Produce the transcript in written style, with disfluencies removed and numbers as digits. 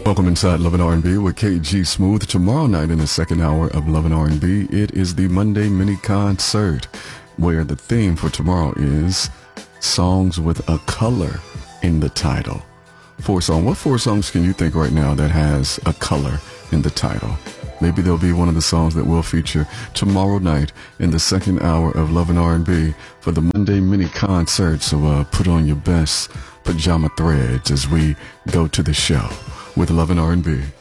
Welcome inside Love and R&B with KG Smooth. Tomorrow night in the second hour of Love and R&B, it is the Monday mini concert where the theme for tomorrow is songs with a color in the title. What four songs can you think right now that has a color in the title? Maybe they'll be one of the songs that will feature tomorrow night in the second hour of Love and R&B for the Monday mini concert. So put on your best pajama threads as we go to the show with Love and R&B.